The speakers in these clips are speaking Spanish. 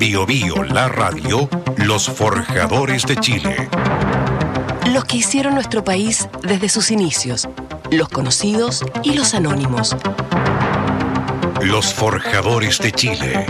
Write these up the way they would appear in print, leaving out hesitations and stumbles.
Bio Bio, la radio, los forjadores de Chile. Los que hicieron nuestro país desde sus inicios, los conocidos y los anónimos. Los forjadores de Chile.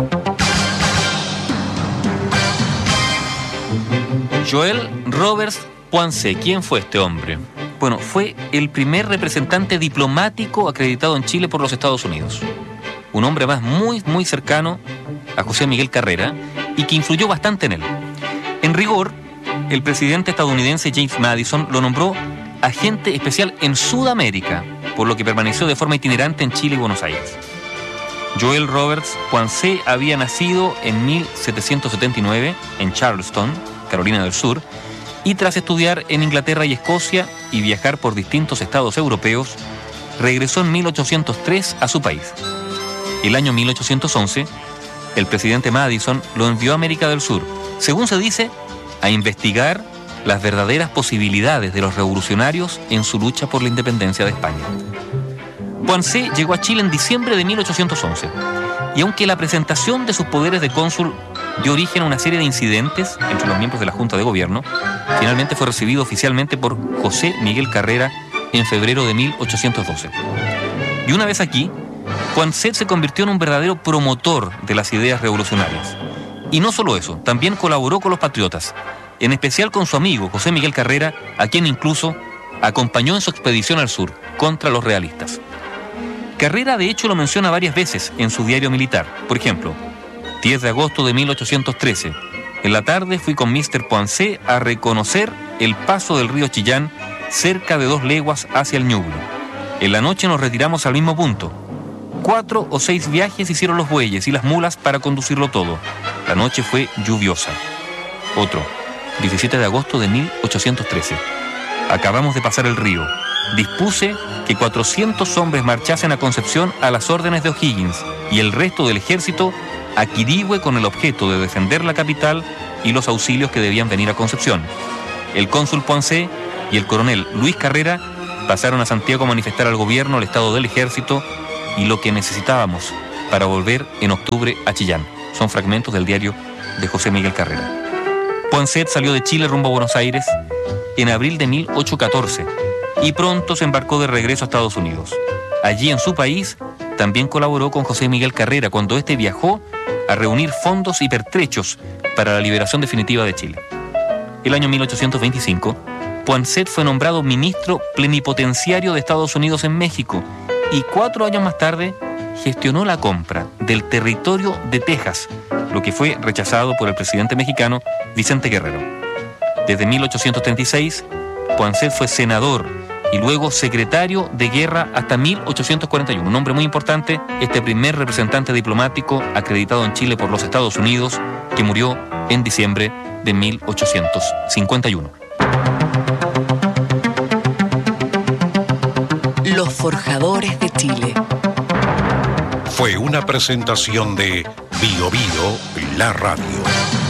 Joël Roberts Poinsett, ¿quién fue este hombre? Bueno, fue el primer representante diplomático acreditado en Chile por los Estados Unidos. Un hombre más muy cercano a José Miguel Carrera y que influyó bastante en él. En rigor, el presidente estadounidense James Madison lo nombró agente especial en Sudamérica, por lo que permaneció de forma itinerante en Chile y Buenos Aires. Joël Roberts Poinsett había nacido en 1779 en Charleston, Carolina del Sur, y tras estudiar en Inglaterra y Escocia y viajar por distintos estados europeos, regresó en 1803 a su país. El año 1811, el presidente Madison lo envió a América del Sur, según se dice, a investigar las verdaderas posibilidades de los revolucionarios en su lucha por la independencia de España. Poinsett llegó a Chile en diciembre de 1811, y aunque la presentación de sus poderes de cónsul dio origen a una serie de incidentes entre los miembros de la Junta de Gobierno, finalmente fue recibido oficialmente por José Miguel Carrera en febrero de 1812. Y una vez aquí, Poinsett se convirtió en un verdadero promotor de las ideas revolucionarias. Y no solo eso, también colaboró con los patriotas, en especial con su amigo José Miguel Carrera, a quien incluso acompañó en su expedición al sur contra los realistas. Carrera de hecho lo menciona varias veces en su diario militar. Por ejemplo, 10 de agosto de 1813, en la tarde fui con Mr. Poinsett a reconocer el paso del río Chillán cerca de 2 leguas hacia el Ñuble. En la noche nos retiramos al mismo punto. 4 o 6 viajes hicieron los bueyes y las mulas para conducirlo todo. La noche fue lluviosa. Otro, 17 de agosto de 1813. Acabamos de pasar el río. Dispuse que 400 hombres marchasen a Concepción a las órdenes de O'Higgins y el resto del ejército a Quirihue con el objeto de defender la capital y los auxilios que debían venir a Concepción. El cónsul Poinsett y el coronel Luis Carrera pasaron a Santiago a manifestar al gobierno el estado del ejército y lo que necesitábamos para volver en octubre a Chillán. Son fragmentos del diario de José Miguel Carrera. Poinsett salió de Chile rumbo a Buenos Aires en abril de 1814 y pronto se embarcó de regreso a Estados Unidos. Allí en su país también colaboró con José Miguel Carrera cuando éste viajó a reunir fondos y pertrechos para la liberación definitiva de Chile. El año 1825, Poinsett fue nombrado ministro plenipotenciario de Estados Unidos en México y 4 años más tarde gestionó la compra del territorio de Texas, lo que fue rechazado por el presidente mexicano Vicente Guerrero. Desde 1836, Poinsett fue senador y luego secretario de guerra hasta 1841. Un hombre muy importante, este primer representante diplomático acreditado en Chile por los Estados Unidos, que murió en diciembre de 1851. Los forjadores de Chile. Fue una presentación de Bio Bio, la radio.